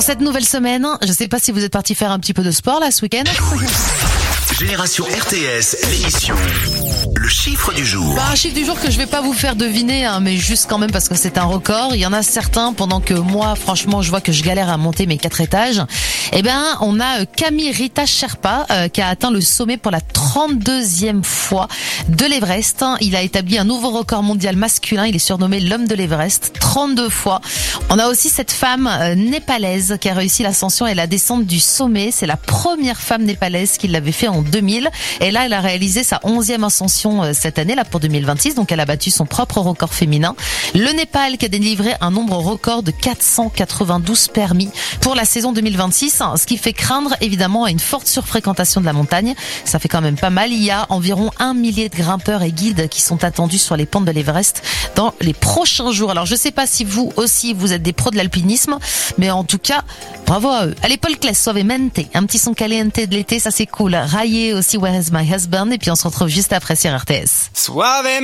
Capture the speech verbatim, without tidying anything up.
cette nouvelle semaine, je sais pas si vous êtes parti faire un petit peu de sport là ce week-end. Génération R T S, l'émission. Le chiffre du jour. Bah, un chiffre du jour que je vais pas vous faire deviner, hein, mais juste quand même parce que c'est un record. Il y en a certains, pendant que moi, franchement, je vois que je galère à monter mes quatre étages. Eh ben, on a Camille Rita Sherpa euh, qui a atteint le sommet pour la trente-deuxième fois de l'Everest. Il a établi un nouveau record mondial masculin. Il est surnommé l'homme de l'Everest, trente-deux fois. On a aussi cette femme euh, népalaise qui a réussi l'ascension et la descente du sommet. C'est la première femme népalaise qui l'avait fait en deux mille. Et là, elle a réalisé sa onzième ascension cette année, là, pour deux mille vingt-six. Donc, elle a battu son propre record féminin. Le Népal qui a délivré un nombre record de quatre cent quatre-vingt-douze permis pour la saison deux mille vingt-six. Ce qui fait craindre, évidemment, à une forte surfréquentation de la montagne. Ça fait quand même pas mal. Il y a environ un millier de grimpeurs et guides qui sont attendus sur les pentes de l'Everest dans les prochains jours. Alors, je sais pas si vous aussi, vous êtes des pros de l'alpinisme, mais en tout cas, bravo à eux. Allez, Paul Claes, Suavemente. Un petit son caliente de l'été, ça c'est cool. Raillé aussi, Where is my husband? Et puis on se retrouve juste après sur R T S. Suavemente.